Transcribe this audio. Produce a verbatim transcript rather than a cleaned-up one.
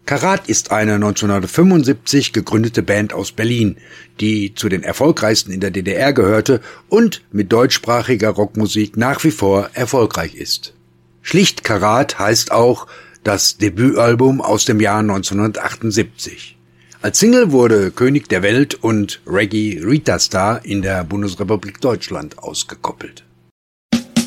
Karat ist eine neunzehnhundertfünfundsiebzig gegründete Band aus Berlin, die zu den erfolgreichsten in der D D R gehörte und mit deutschsprachiger Rockmusik nach wie vor erfolgreich ist. Schlicht Karat heißt auch das Debütalbum aus dem Jahr neunzehnhundertachtundsiebzig. Als Single wurde König der Welt und Reggae Rita Star in der Bundesrepublik Deutschland ausgekoppelt.